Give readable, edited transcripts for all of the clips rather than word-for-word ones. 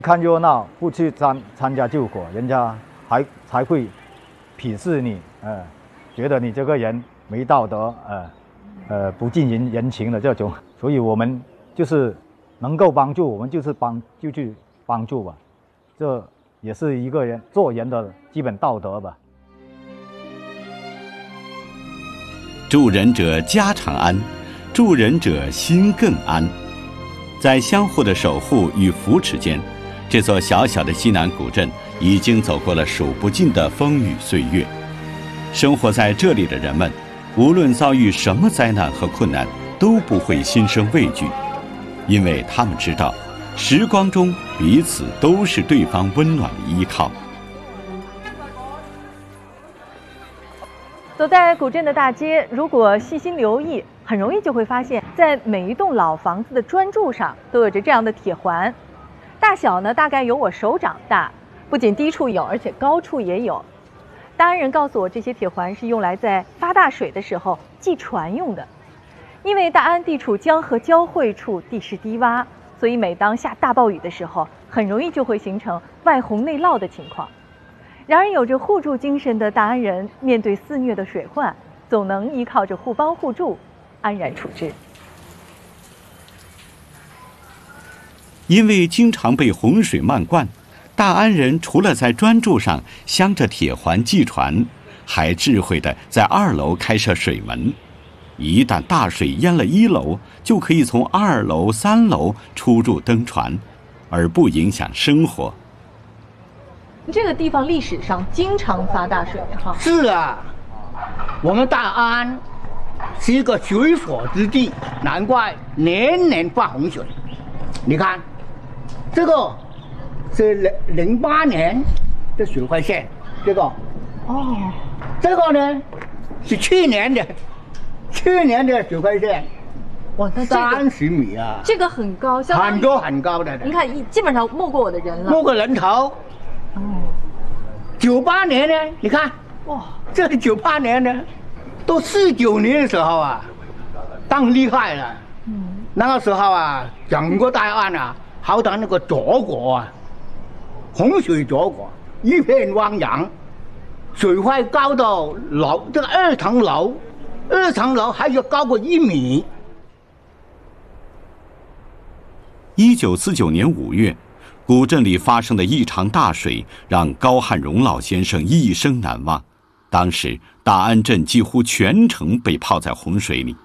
看热闹不去参加救火，人家才会鄙视你，觉得你这个人没道德，不近人情的这种。所以我们就是能够帮助，我们就去帮助吧，这也是一个人做人的基本道德吧。 助人者家常安，助人者心更安。在相互的守护与扶持间，这座小小的西南古镇已经走过了数不尽的风雨岁月。生活在这里的人们，无论遭遇什么灾难和困难，都不会心生畏惧，因为他们知道，时光中彼此都是对方温暖的依靠。 走在古镇的大街，如果细心留意，很容易就会发现，在每一栋老房子的砖柱上都有着这样的铁环，大小呢大概有我手掌大，不仅低处有，而且高处也有。大安人告诉我，这些铁环是用来在发大水的时候系船用的。因为大安地处江河交汇处，地势低洼，所以每当下大暴雨的时候，很容易就会形成外洪内涝的情况。然而，有着互助精神的大安人，面对肆虐的水患，总能依靠着互帮互助，安然处之。 因为经常被洪水漫灌，大安人除了在砖柱上镶着铁环系船，还智慧地在2楼开设水门。一旦大水淹了1楼，就可以从2楼、3楼出入登船，而不影响生活。 这个地方历史上经常发大水哈。 是啊，我们大安是一个水火之地，难怪年年发洪水。你看，这个是08年的水坏线，这个这个呢是去年的水坏线。 哇，那这个 30米啊， 这个很高，相当于很高的。 你看，基本上没过我的人了， 没过人头。98年呢，你看，哇，这个98年呢，都49年的时候啊，当厉害了。那个时候啊，整个大安啊，好像那个泽国啊，洪水泽国，一片汪洋，水位高到楼这个2层楼还有高过1米。 1949年5月，古镇里发生的一场大水，让高汉荣老先生一生难忘。当时，大安镇几乎全城被泡在洪水里，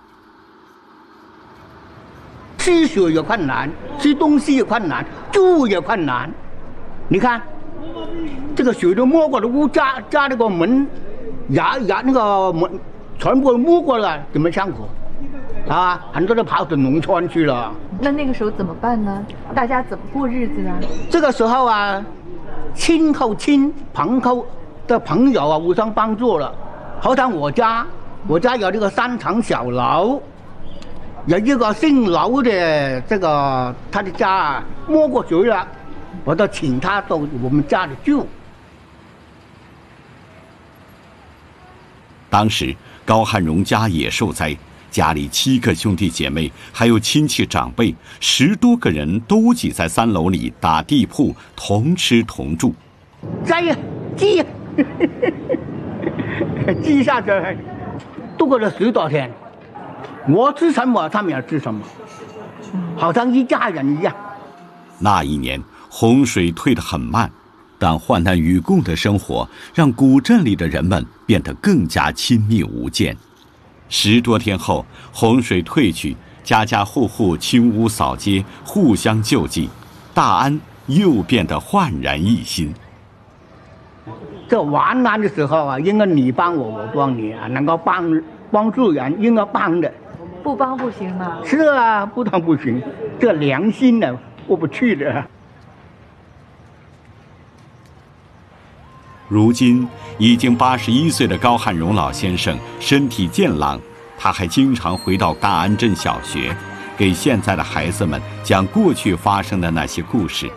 吃水也困难，吃东西也困难，住也困难。你看，这个水都没过了屋，扎那个门，压那个门，全部没过了，怎么上口？啊，很多都跑到农村去了。 那个时候怎么办呢？大家怎么过日子呢？ 这个时候啊，亲靠亲，朋友的朋友啊，互相帮助了。好像我家有这个3层小楼，有一个姓楼的这个他的家啊没过水了，我都请他到我们家里住。 当时高汉荣家也受灾，家里7个兄弟姐妹，还有亲戚长辈10多个人都挤在3楼里打地铺，同吃同住。 记下去，度过了10多天，我吃什么他们也吃什么，好像一家人一样。 那一年洪水退得很慢，但患难与共的生活让古镇里的人们变得更加亲密无间。10多天后，洪水退去，家家户户清屋扫街，互相救济，大安又变得焕然一新。 这完难的时候啊，应该你帮我，我帮你啊，能够帮助人，应该帮的。 不帮不行吗？ 是啊，不帮不行，这良心呢过不去的。 如今已经81岁的高汉荣老先生身体健朗，他还经常回到大安镇小学，给现在的孩子们讲过去发生的那些故事。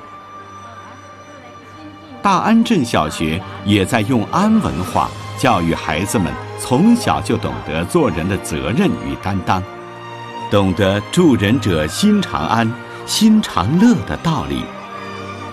大安镇小学也在用安文化教育孩子们从小就懂得做人的责任与担当，懂得助人者心常安，心常乐的道理。